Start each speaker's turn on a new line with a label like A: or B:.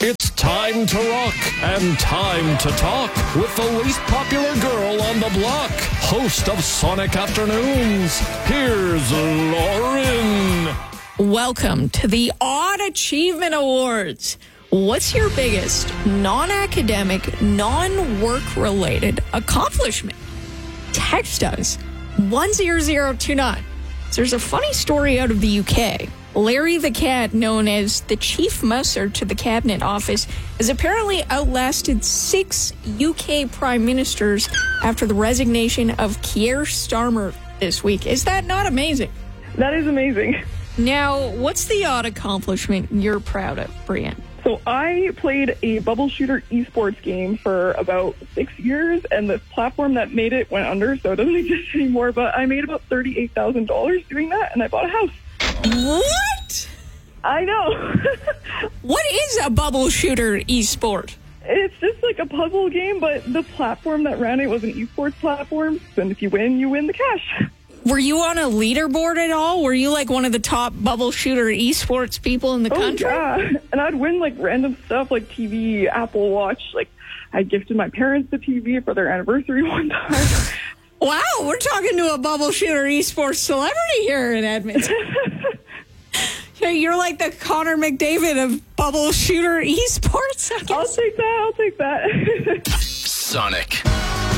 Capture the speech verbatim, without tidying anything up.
A: It's time to rock and time to talk with the least popular girl on the block, host of Sonic Afternoons. Here's Lauren.
B: Welcome to the Odd Achievement Awards. What's your biggest non-academic, non-work related accomplishment? Text us one zero zero two nine. There's a funny story out of the U K. Larry the Cat, known as the Chief Musser to the Cabinet Office, has apparently outlasted six U K prime ministers after the resignation of Keir Starmer this week. Is that not amazing?
C: That is amazing.
B: Now, what's the odd accomplishment you're proud of, Brienne?
C: So I played a bubble shooter esports game for about six years, and the platform that made it went under, so it doesn't exist anymore. But I made about thirty-eight thousand dollars doing that, and I bought a house.
B: What?
C: I know.
B: What is a bubble shooter esport?
C: It's just like a puzzle game, but the platform that ran it was an esports platform, and if you win, you win the cash.
B: Were you on a leaderboard at all? Were you like one of the top bubble shooter esports people in the
C: oh,
B: country?
C: Yeah, and I'd win like random stuff like T V, Apple Watch. Like I gifted my parents the T V for their anniversary one time.
B: Wow, we're talking to a bubble shooter esports celebrity here in Edmonton. You're like the Connor McDavid of bubble shooter esports, I guess.
C: I'll take that, I'll take that.
A: Sonic.